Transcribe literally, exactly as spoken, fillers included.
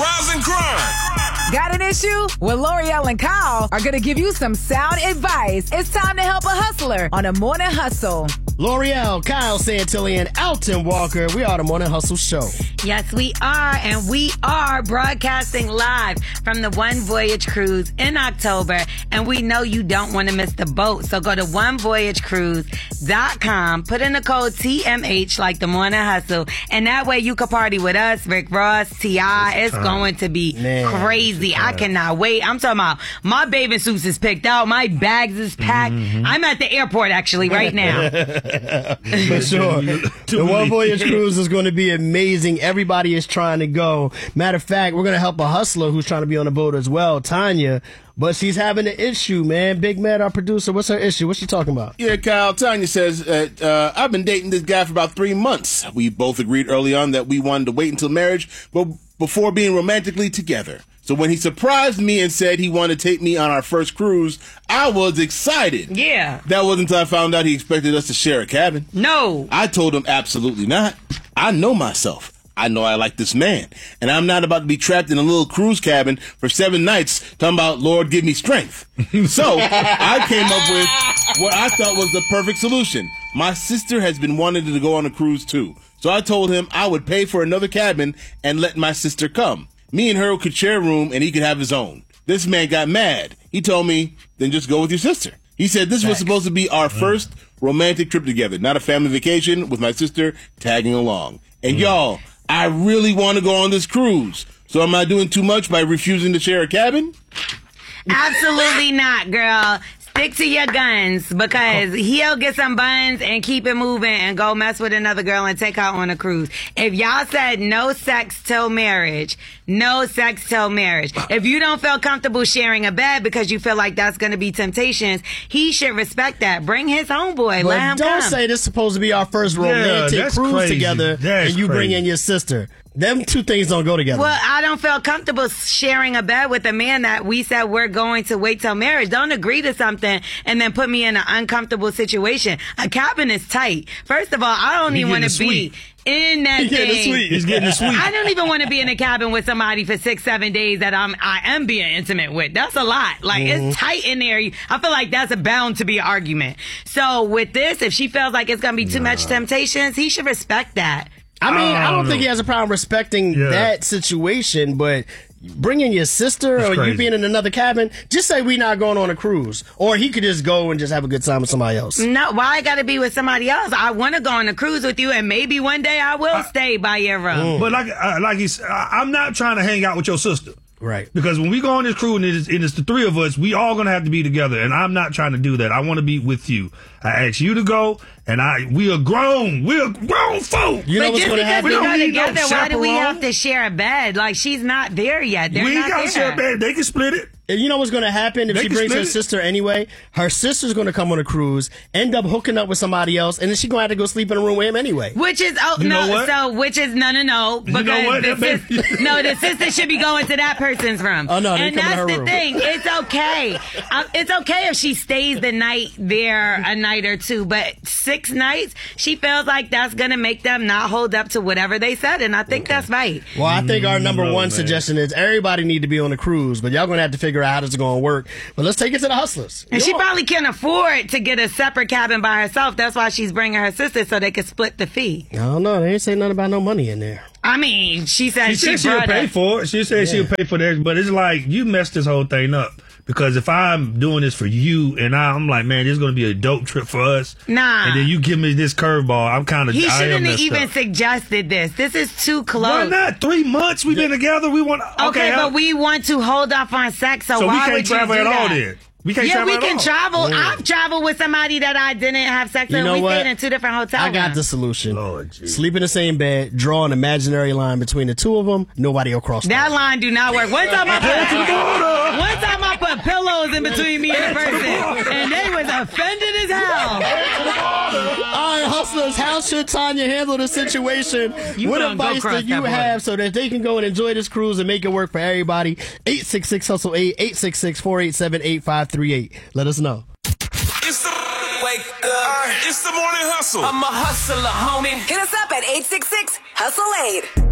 Rise and grind. Got an issue? Well, L'Oreal and Kyle are going to give you some sound advice. It's time to help a hustler on a morning hustle. L'Oreal, Kyle Santilli, and Alton Walker. We are the Morning Hustle Show. Yes, we are, and we are broadcasting live from the One Voyage Cruise in October, and we know you don't want to miss the boat. So go to one voyage cruise dot com, put in the code T M H like the Morning Hustle, and that way you can party with us, Rick Ross, T I It's going to be Man, crazy. I cannot wait. I'm talking about my bathing suits is picked out, my bags is packed. Mm-hmm. I'm at the airport actually right now. For sure. The One Voyage Cruise is going to be amazing. Everybody is trying to go. Matter of fact, we're going to help a hustler who's trying to be on the boat as well, Tanya. But she's having an issue, man. Big Matt, our producer, what's her issue? What's she talking about? Yeah, Kyle, Tanya says, uh, uh, I've been dating this guy for about three months. We both agreed early on that we wanted to wait until marriage but before being romantically together. So when he surprised me and said he wanted to take me on our first cruise, I was excited. Yeah. That wasn't until I found out he expected us to share a cabin. No. I told him absolutely not. I know myself. I know I like this man. And I'm not about to be trapped in a little cruise cabin for seven nights talking about, Lord, give me strength. So I came up with what I thought was the perfect solution. My sister has been wanting to go on a cruise too. So I told him I would pay for another cabin and let my sister come. Me and her could share a room and he could have his own. This man got mad. He told me, then just go with your sister. He said this was supposed to be our first romantic trip together, not a family vacation with my sister tagging along. And y'all, I really want to go on this cruise. So am I doing too much by refusing to share a cabin? Absolutely not, girl. Stick to your guns because he'll get some buns and keep it moving and go mess with another girl and take her on a cruise. If y'all said no sex till marriage, no sex till marriage. If you don't feel comfortable sharing a bed because you feel like that's going to be temptations, he should respect that. Bring his homeboy. But Let him don't come. say this is supposed to be our first romantic Yeah, that's cruise crazy. together That's and you crazy. bring in your sister. Them two things don't go together. Well, I don't feel comfortable sharing a bed with a man that we said we're going to wait till marriage. Don't agree to something and then put me in an uncomfortable situation. A cabin is tight. First of all, I don't He even want getting to be sweet. in that He's thing. getting sweet. He's getting the sweet. I don't even want to be in a cabin with somebody for six, seven days that I'm, I am being intimate with. That's a lot. Like, Mm-hmm. it's tight in there. I feel like that's a bound to be an argument. So with this, if she feels like it's going to be too nah. much temptations, he should respect that. I mean, I don't, I don't think know. he has a problem respecting Yeah. that situation, but bringing your sister That's or crazy. you being in another cabin, just say we not going on a cruise. Or he could just go and just have a good time with somebody else. No, why I got to be with somebody else? I want to go on a cruise with you, and maybe one day I will I, stay by your room. But like, uh, like he's, uh, I'm not trying to hang out with your sister. Right. Because when we go on this cruise and it's, and it's the three of us, we all going to have to be together. And I'm not trying to do that. I want to be with you. I asked you to go, and I we are grown. We are grown folk. You know but what's just going to because happen? we We go don't need no together, why do we chaperone. have to share a bed? Like, she's not there yet. They're we ain't not got to share there. a bed. They can split it. And you know what's going to happen if They she can brings her split it. sister anyway? Her sister's going to come on a cruise, end up hooking up with somebody else, and then she's going to have to go sleep in a room with him anyway. Which is, oh, You no, know what? so, which is, no, no, no. You know Because what? the That sis- baby- no, the sister should be going to that person's room. Oh, no, they and come in that's her the room. thing. It's okay. Uh, it's okay if she stays the night there a night or two, but six nights, she feels like that's going to make them not hold up to whatever they said, and I think that's right. Well, I think our number No, one man. suggestion is everybody need to be on a cruise, but y'all going to have to figure out how this is going to work. But let's take it to the hustlers. And You she know- probably can't afford to get a separate cabin by herself. That's why she's bringing her sister so they can split the fee. I don't know. They ain't say nothing about no money in there. I mean, she said She she, said she'll brought pay it. for it. She said she'll pay for that. But it's like, you messed this whole thing up. Because if I'm doing this for you and I, I'm like, man, this is going to be a dope trip for us. Nah. And then you give me this curveball. I'm kind of, He I am shouldn't have messed even up. suggested this. This is too close. Why not? Three months we've been together. We want okay, Okay, how- but we want to hold off on sex, so, so we why can't would you travel do at all that? then. We can't yeah, travel we at can all. travel. Mm. I've traveled with somebody that I didn't have sex You with. know We what? stayed in two different hotels. I got the solution. Lord, geez. Sleep in the same bed, draw an imaginary line between the two of them. Nobody will cross That line do not work. One time I put, one time I put pillows in between me and the person, and they was offended as hell. All right, hustlers, how should Tanya handle the situation? You What gonna go advice cross do you that border. have so that they can go and enjoy this cruise and make it work for everybody? eight six six hustle eight, eight six six, four eight seven, eight five three eight. Let us know. It's the wake up. It's the morning hustle. I'm a hustler, homie. Hit us up at eight six six hustle eight.